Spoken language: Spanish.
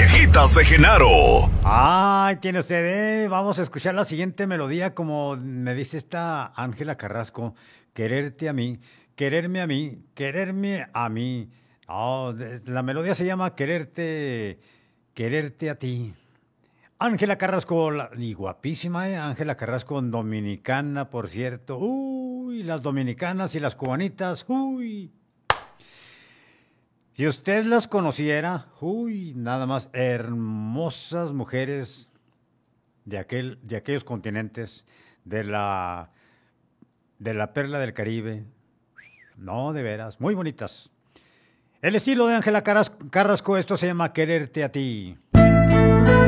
viejitas de Genaro. Ay, tiene usted, vamos a escuchar la siguiente melodía como me dice esta Ángela Carrasco. Quererte a mí, quererme a mí, quererme a mí. No, la melodía se llama Quererte, quererte a ti. Ángela Carrasco, y guapísima, ¿eh? Ángela Carrasco, dominicana, por cierto. Uy, las dominicanas y las cubanitas, uy. Si usted las conociera, uy, nada más hermosas mujeres de aquellos continentes, de la perla del Caribe. No, de veras, muy bonitas. El estilo de Ángela Carrasco, esto se llama Quererte a ti.